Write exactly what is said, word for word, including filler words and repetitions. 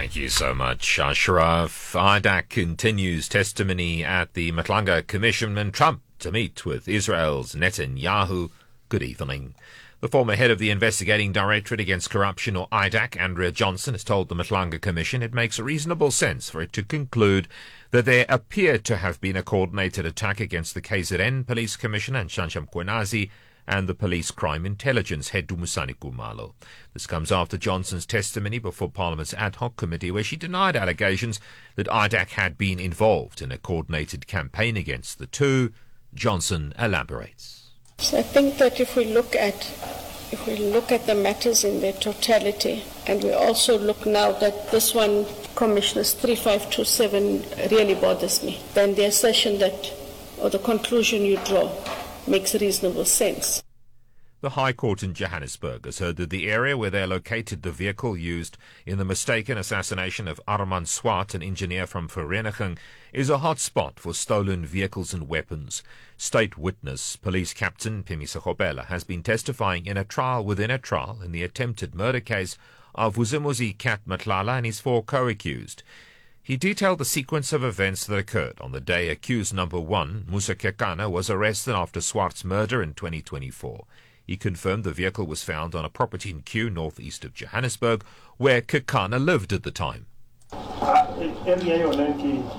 Thank you so much, Ashraf. Aidak continues testimony at the Matlanga Commission and Trump to meet with Israel's Netanyahu. Good evening. The former head of the Investigating Directorate Against Corruption, or Aidak, Andrea Johnson, has told the Matlanga Commission it makes reasonable sense for it to conclude that there appeared to have been a coordinated attack against the K Z N Police Commissioner Nhlanhla Mkhwanazi and the Police Crime Intelligence head Dumisani Khumalo. This comes after Johnson's testimony before Parliament's ad hoc committee, where she denied allegations that Aidak had been involved in a coordinated campaign against the two. Johnson elaborates. So I think that if we look at if we look at the matters in their totality, and we also look now that this one, Commissioner's three five two seven, really bothers me, then the assertion that, or the conclusion you draw, makes reasonable sense. The High Court in Johannesburg has heard that the area where they located the vehicle used in the mistaken assassination of Armand Swart, an engineer from Vereniging, is a hot spot for stolen vehicles and weapons. State witness, Police Captain Phemisa Kgobela, has been testifying in a trial within a trial in the attempted murder case of Vusimuzi Cat Matlala and his four co-accused. He detailed the sequence of events that occurred on the day accused number one, Musa Kekana, was arrested after Swart's murder in twenty twenty-four. He confirmed the vehicle was found on a property in Kew, northeast of Johannesburg, where Kekana lived at the time.